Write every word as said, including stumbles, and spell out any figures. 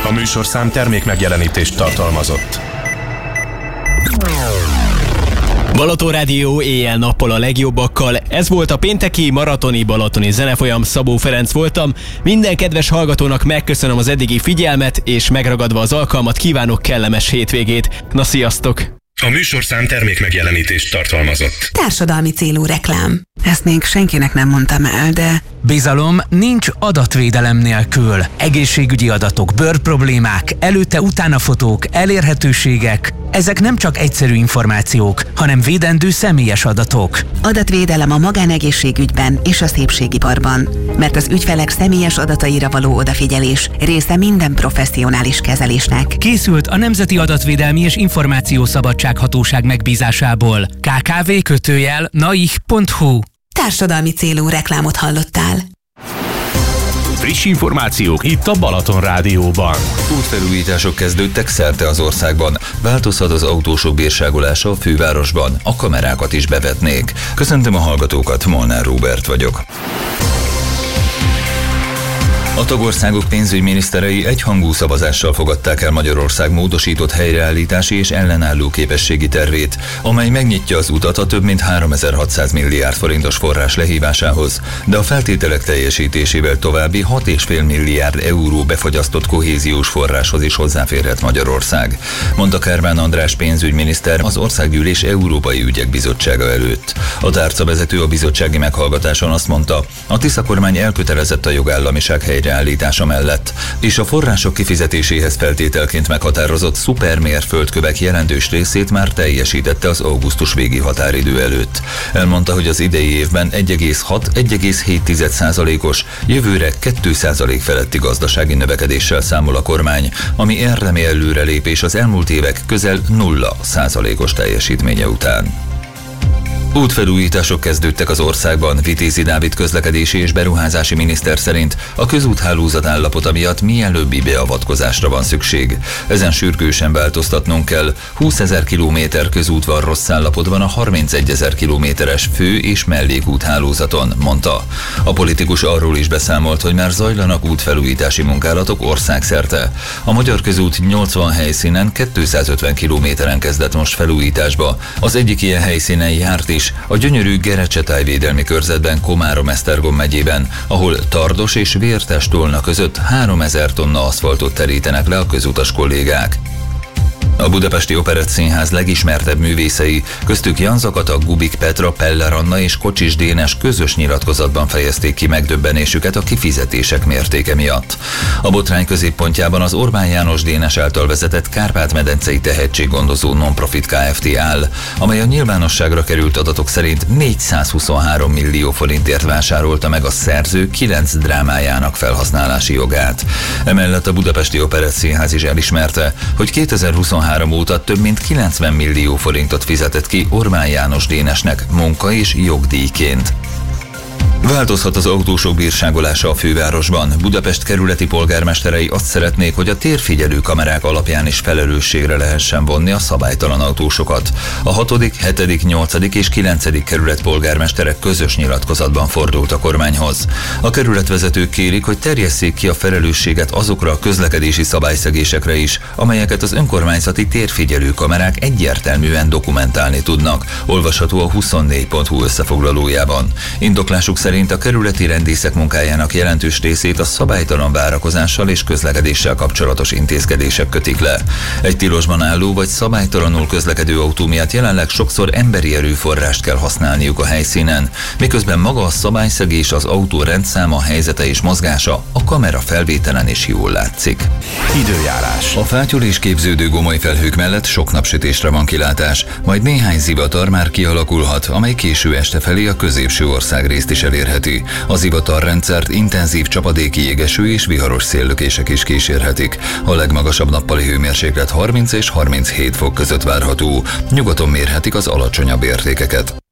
A műsorszám termék megjelenítést tartalmazott. Balaton Rádió éjjel-nappal a legjobbakkal. Ez volt a pénteki maratoni balatoni zenefolyam. Szabó Ferenc voltam. Minden kedves hallgatónak megköszönöm az eddigi figyelmet, és megragadva az alkalmat kívánok kellemes hétvégét. Na, sziasztok! A műsorszám termék megjelenítést tartalmazott. Társadalmi célú reklám. Ezt még senkinek nem mondtam el, de... Bizalom nincs adatvédelem nélkül. Egészségügyi adatok, bőrproblémák, előtte-utána fotók, elérhetőségek. Ezek nem csak egyszerű információk, hanem védendő személyes adatok. Adatvédelem a magánegészségügyben és a szépségiparban. Mert az ügyfelek személyes adataira való odafigyelés része minden professzionális kezelésnek. Készült a Nemzeti Adatvédelmi és Információszabadsághatóság megbízásából. ká ká vé kötőjel naih pont hu. Társadalmi célú reklámot hallottál. Friss információk itt a Balaton Rádióban. Útfelújítások kezdődtek szerte az országban. Változhat az autósok bírságolása a fővárosban. A kamerákat is bevetnék. Köszöntöm a hallgatókat, Molnár Róbert vagyok. A tagországok pénzügyminiszterei egyhangú szavazással fogadták el Magyarország módosított helyreállítási és ellenálló képességi tervét, amely megnyitja az utat a több mint háromezer-hatszáz milliárd forintos forrás lehívásához, de a feltételek teljesítésével további hat egész öt milliárd euró befagyasztott kohéziós forráshoz is hozzáférhet Magyarország, mondta Kármán András pénzügyminiszter az Országgyűlés Európai Ügyek Bizottsága előtt. A tárcavezető a bizottsági meghallgatáson azt mondta, a Tisza kormány elkötelezett a jogállamiság helyre állítása mellett, és a források kifizetéséhez feltételként meghatározott szupermérföldkövek jelentős részét már teljesítette az augusztus végi határidő előtt. Elmondta, hogy az idei évben egy egész hat - egy egész hét százalékos, jövőre két százalék feletti gazdasági növekedéssel számol a kormány, ami érdemi előrelépés az elmúlt évek közel nulla százalékos teljesítménye után. Útfelújítások kezdődtek az országban. Vitézi Dávid közlekedési és beruházási miniszter szerint a közúthálózat állapota miatt mielőbbi beavatkozásra van szükség. Ezen sürgősen változtatnunk kell. húszezer kilométer közút van rossz állapotban a harmincegyezer kilométeres fő- és mellékúthálózaton, mondta. A politikus arról is beszámolt, hogy már zajlanak útfelújítási munkálatok országszerte. A magyar közút nyolcvan helyszínen kétszázötven kilométeren kezdett most felújításba. Az egyik ilyen helyszínen járt is, a gyönyörű Gerecse-tájvédelmi körzetben Komárom-Esztergom megyében, ahol Tardos és Vértes-Tolna között háromezer tonna aszfaltot terítenek le a közutas kollégák. A Budapesti Operettszínház legismertebb művészei, köztük Jan Zakata, Gubik Petra, Peller Anna és Kocsis Dénes közös nyilatkozatban fejezték ki megdöbbenésüket a kifizetések mértéke miatt. A botrány középpontjában az Orbán János Dénes által vezetett Kárpát-medencei tehetséggondozó non-profit Kft. Áll, amely a nyilvánosságra került adatok szerint négyszázhuszonhárom millió forintért vásárolta meg a szerző kilenc drámájának felhasználási jogát. Emellett a Budapesti Operettszínház is elismerte, hogy kétezer-huszonhárom óta több mint kilencven millió forintot fizetett ki Orbán János Dénesnek munka- és jogdíjként. Változhat az autósok bírságolása a fővárosban. Budapest kerületi polgármesterei azt szeretnék, hogy a térfigyelő kamerák alapján is felelősségre lehessen vonni a szabálytalan autósokat. A hatodik, hetedik, nyolcadik és kilencedik kerület polgármesterek közös nyilatkozatban fordult a kormányhoz. A kerületvezetők kérik, hogy terjesszék ki a felelősséget azokra a közlekedési szabályszegésekre is, amelyeket az önkormányzati térfigyelő kamerák egyértelműen dokumentálni tudnak. Olvasható a huszonnégy pont hu összefoglalójában. Indoklásuk szerint a kerületi rendészek munkájának jelentős részét a szabálytalan várakozással és közlekedéssel kapcsolatos intézkedések kötik le. Egy tilosban álló vagy szabálytalanul közlekedő autó miatt jelenleg sokszor emberi erőforrást kell használniuk a helyszínen, miközben maga a szabályszegés, az autó rendszáma, helyzete és mozgása a kamera felvételen is jól látszik. Időjárás. A fátyol és képződő gomoly felhők mellett sok napsütésre van kilátás, majd néhány zivatar már kialakulhat, amely késő este felé a középső országrészt is elérheti. Az zivatarrendszert intenzív csapadéki jégeső és viharos széllökések is kísérhetik. A legmagasabb nappali hőmérséklet harminc és harminchét fok között várható. Nyugaton mérhetik az alacsonyabb értékeket.